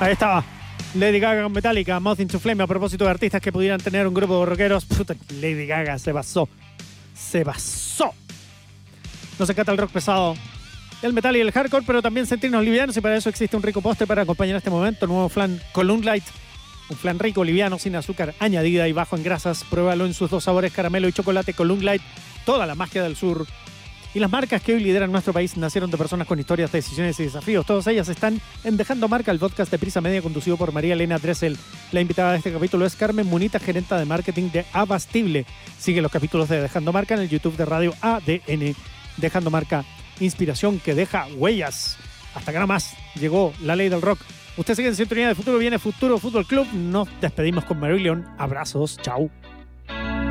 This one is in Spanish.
Ahí estaba. Lady Gaga con Metallica, Moth into Flame. A propósito de artistas que pudieran tener un grupo de rockeros. Puta, Lady Gaga se basó. Se basó. Nos encanta el rock pesado, el metal y el hardcore, pero también sentirnos livianos, y para eso existe un rico postre para acompañar este momento. Nuevo flan Column Light. Un flan rico, liviano, sin azúcar añadida y bajo en grasas. Pruébalo en sus dos sabores, caramelo y chocolate. Column Light, toda la magia del sur. Y las marcas que hoy lideran nuestro país nacieron de personas con historias, decisiones y desafíos. Todas ellas están en Dejando Marca, el podcast de Prisa Media conducido por María Elena Dressel. La invitada de este capítulo es Carmen Munita, gerenta de marketing de Abastible. Sigue los capítulos de Dejando Marca en el YouTube de Radio ADN. Dejando Marca, inspiración que deja huellas. Hasta que nada más llegó la ley del rock. Usted sigue en sintonía de Futuro Viene Futuro Fútbol Club. Nos despedimos con Marillion. Abrazos, chao.